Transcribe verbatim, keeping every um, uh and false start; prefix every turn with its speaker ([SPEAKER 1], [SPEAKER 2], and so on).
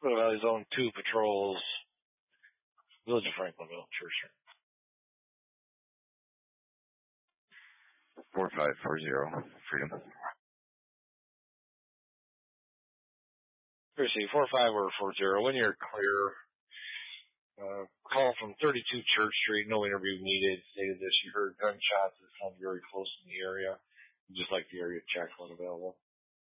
[SPEAKER 1] Little Valley Zone two patrols, Village of Franklinville, Church Street.
[SPEAKER 2] four five four zero, Freedom.
[SPEAKER 1] Seriously, four five or four zero. When you're clear, uh, call from thirty-two Church Street. No interview needed. Stated this. You heard gunshots that sound very close in the area. Just like the area check when available.